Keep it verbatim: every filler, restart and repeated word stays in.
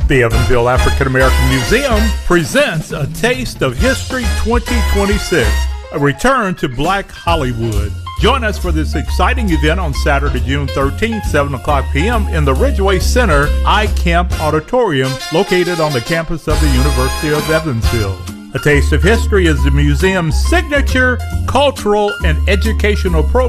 The Evansville African American Museum presents A Taste of History twenty twenty-six, a return to Black Hollywood. Join us for this exciting event on Saturday, June thirteenth, seven o'clock p.m. in the Ridgeway Center iCamp Auditorium located on the campus of the University of Evansville. A Taste of History is the museum's signature cultural and educational program